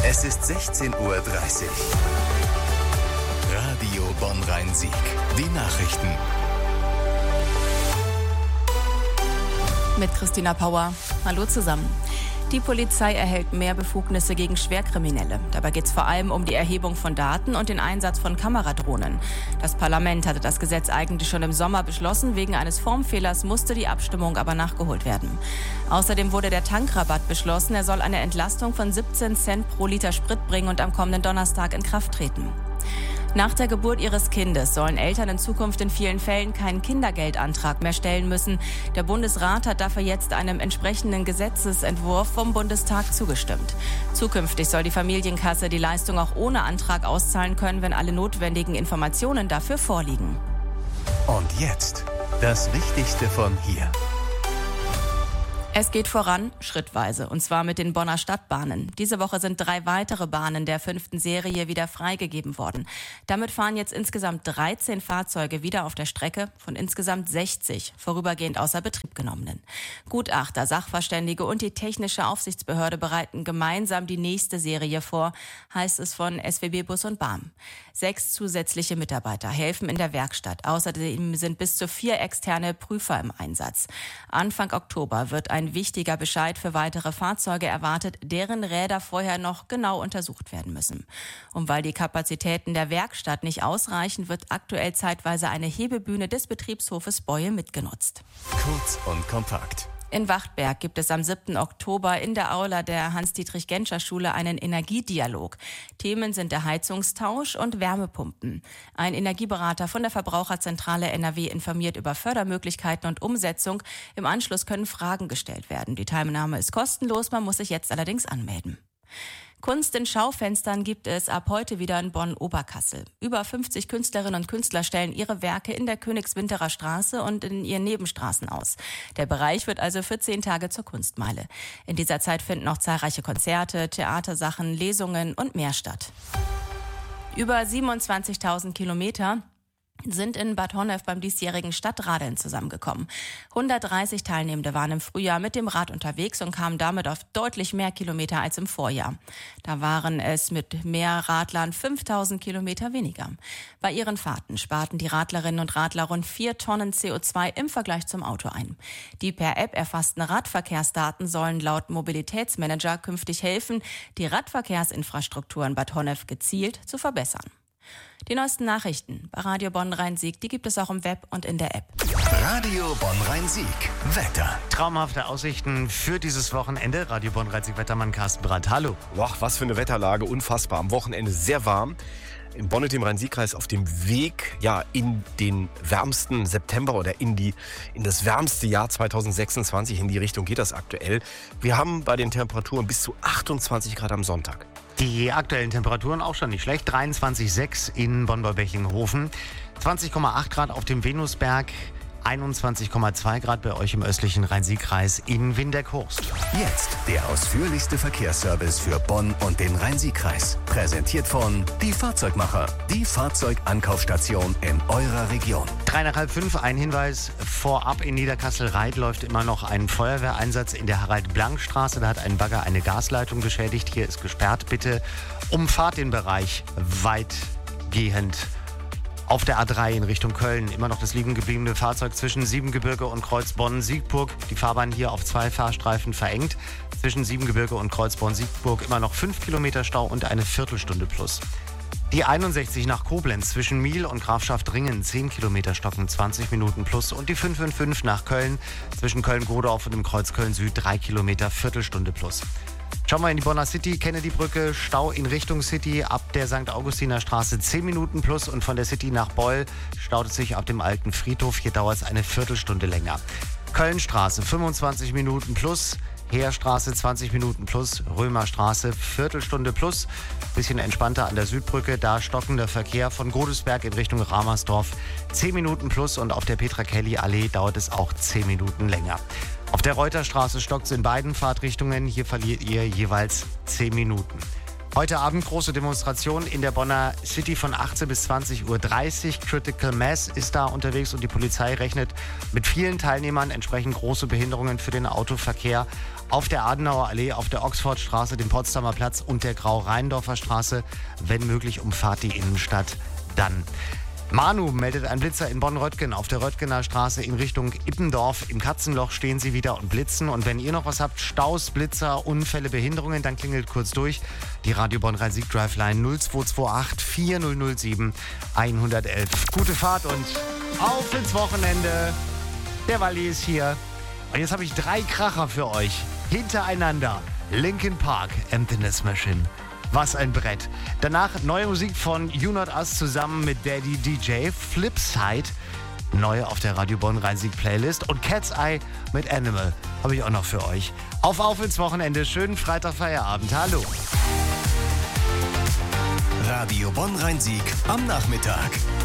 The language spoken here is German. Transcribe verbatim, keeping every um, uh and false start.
Es ist sechzehn Uhr dreißig. Radio Bonn-Rhein-Sieg. Die Nachrichten. Mit Christina Pauer. Hallo zusammen. Die Polizei erhält mehr Befugnisse gegen Schwerkriminelle. Dabei geht es vor allem um die Erhebung von Daten und den Einsatz von Kameradrohnen. Das Parlament hatte das Gesetz eigentlich schon im Sommer beschlossen. Wegen eines Formfehlers musste die Abstimmung aber nachgeholt werden. Außerdem wurde der Tankrabatt beschlossen. Er soll eine Entlastung von siebzehn Cent pro Liter Sprit bringen und am kommenden Donnerstag in Kraft treten. Nach der Geburt ihres Kindes sollen Eltern in Zukunft in vielen Fällen keinen Kindergeldantrag mehr stellen müssen. Der Bundesrat hat dafür jetzt einem entsprechenden Gesetzesentwurf vom Bundestag zugestimmt. Zukünftig soll die Familienkasse die Leistung auch ohne Antrag auszahlen können, wenn alle notwendigen Informationen dafür vorliegen. Und jetzt das Wichtigste von hier. Es geht voran, schrittweise, und zwar mit den Bonner Stadtbahnen. Diese Woche sind drei weitere Bahnen der fünften Serie wieder freigegeben worden. Damit fahren jetzt insgesamt dreizehn Fahrzeuge wieder auf der Strecke von insgesamt sechzig vorübergehend außer Betrieb genommenen. Gutachter, Sachverständige und die technische Aufsichtsbehörde bereiten gemeinsam die nächste Serie vor, heißt es von S W B Bus und Bahn. Sechs zusätzliche Mitarbeiter helfen in der Werkstatt. Außerdem sind bis zu vier externe Prüfer im Einsatz. Anfang Oktober wird ein wichtiger Bescheid für weitere Fahrzeuge erwartet, deren Räder vorher noch genau untersucht werden müssen. Und weil die Kapazitäten der Werkstatt nicht ausreichen, wird aktuell zeitweise eine Hebebühne des Betriebshofes Boye mitgenutzt. Kurz und kompakt. In Wachtberg gibt es am siebten Oktober in der Aula der Hans-Dietrich-Genscher-Schule einen Energiedialog. Themen sind der Heizungstausch und Wärmepumpen. Ein Energieberater von der Verbraucherzentrale N R W informiert über Fördermöglichkeiten und Umsetzung. Im Anschluss können Fragen gestellt werden. Die Teilnahme ist kostenlos, man muss sich jetzt allerdings anmelden. Kunst in Schaufenstern gibt es ab heute wieder in Bonn-Oberkassel. Über fünfzig Künstlerinnen und Künstler stellen ihre Werke in der Königswinterer Straße und in ihren Nebenstraßen aus. Der Bereich wird also für zehn Tage zur Kunstmeile. In dieser Zeit finden auch zahlreiche Konzerte, Theatersachen, Lesungen und mehr statt. Über siebenundzwanzigtausend Kilometer sind in Bad Honnef beim diesjährigen Stadtradeln zusammengekommen. hundertdreißig Teilnehmende waren im Frühjahr mit dem Rad unterwegs und kamen damit auf deutlich mehr Kilometer als im Vorjahr. Da waren es mit mehr Radlern fünftausend Kilometer weniger. Bei ihren Fahrten sparten die Radlerinnen und Radler rund vier Tonnen C O zwei im Vergleich zum Auto ein. Die per App erfassten Radverkehrsdaten sollen laut Mobilitätsmanager künftig helfen, die Radverkehrsinfrastruktur in Bad Honnef gezielt zu verbessern. Die neuesten Nachrichten bei Radio Bonn-Rhein-Sieg, die gibt es auch im Web und in der App. Radio Bonn-Rhein-Sieg. Wetter. Traumhafte Aussichten für dieses Wochenende. Radio Bonn-Rhein-Sieg-Wettermann Carsten Brandt. Hallo. Boah, was für eine Wetterlage, unfassbar. Am Wochenende sehr warm. In Bonn und dem Rhein-Sieg-Kreis auf dem Weg ja, in den wärmsten September oder in, die, in das wärmste Jahr zweitausendsechsundzwanzig. In die Richtung geht das aktuell. Wir haben bei den Temperaturen bis zu achtundzwanzig Grad am Sonntag. Die aktuellen Temperaturen auch schon nicht schlecht. dreiundzwanzig Komma sechs in Bonn-Bechinghofen, zwanzig Komma acht Grad auf dem Venusberg, einundzwanzig Komma zwei Grad bei euch im östlichen Rhein-Sieg-Kreis in Windeck-Horst. Jetzt der ausführlichste Verkehrsservice für Bonn und den Rhein-Sieg-Kreis. Präsentiert von Die Fahrzeugmacher, die Fahrzeugankaufstation in eurer Region. Drei nach halb fünf, ein Hinweis vorab: in Niederkassel-Reit läuft immer noch ein Feuerwehreinsatz in der Harald-Blank-Straße. Da hat ein Bagger eine Gasleitung beschädigt. Hier ist gesperrt. Bitte umfahrt den Bereich weitgehend. Auf der A drei in Richtung Köln immer noch das liegen gebliebene Fahrzeug zwischen Siebengebirge und Kreuzbonn-Siegburg. Die Fahrbahn hier auf zwei Fahrstreifen verengt. Zwischen Siebengebirge und Kreuzbonn-Siegburg immer noch fünf Kilometer Stau und eine Viertelstunde plus. Die einundsechzig nach Koblenz zwischen Miel und Grafschaft-Ringen, zehn Kilometer stocken, zwanzig Minuten plus. Und die fünfhundertfünf nach Köln zwischen Köln-Godorf und dem Kreuz Köln-Süd, drei Kilometer, Viertelstunde plus. Schauen wir in die Bonner City, Kennedy-Brücke, Stau in Richtung City ab der Sankt Augustiner Straße zehn Minuten plus und von der City nach Beul staut es sich ab dem alten Friedhof. Hier dauert es eine Viertelstunde länger. Kölnstraße fünfundzwanzig Minuten plus, Heerstraße zwanzig Minuten plus, Römerstraße Viertelstunde plus. Bisschen entspannter an der Südbrücke, da stockender Verkehr von Godesberg in Richtung Ramersdorf zehn Minuten plus und auf der Petra-Kelly-Allee dauert es auch zehn Minuten länger. Auf der Reuterstraße stockt es in beiden Fahrtrichtungen, hier verliert ihr jeweils zehn Minuten. Heute Abend große Demonstration in der Bonner City von achtzehn bis zwanzig Uhr dreißig. Critical Mass ist da unterwegs und die Polizei rechnet mit vielen Teilnehmern, entsprechend große Behinderungen für den Autoverkehr auf der Adenauer Allee, auf der Oxfordstraße, dem Potsdamer Platz und der Grau-Rheindorfer Straße. Wenn möglich, umfahrt die Innenstadt dann. Manu meldet ein Blitzer in Bonn-Röttgen auf der Röttgener Straße in Richtung Ippendorf. Im Katzenloch stehen sie wieder und blitzen. Und wenn ihr noch was habt, Staus, Blitzer, Unfälle, Behinderungen, dann klingelt kurz durch. Die Radio Bonn Rhein-Sieg Drive Line null zwei zwei acht vier null null sieben eins eins eins. Gute Fahrt und auf ins Wochenende. Der Walli ist hier. Und jetzt habe ich drei Kracher für euch. Hintereinander. Linkin Park, Emptiness Machine. Was ein Brett. Danach neue Musik von You Not Us zusammen mit Daddy D J. Flipside, neu auf der Radio Bonn Rhein-Sieg Playlist. Und Cat's Eye mit Animal habe ich auch noch für euch. Auf, auf ins Wochenende. Schönen Freitag Feierabend. Hallo. Radio Bonn Rhein-Sieg am Nachmittag.